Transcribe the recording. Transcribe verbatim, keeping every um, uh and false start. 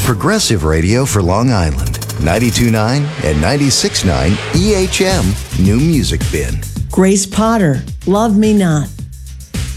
Progressive Radio for Long Island. ninety-two point nine and ninety-six point nine E H M New Music Bin. Grace Potter, Love Me Not.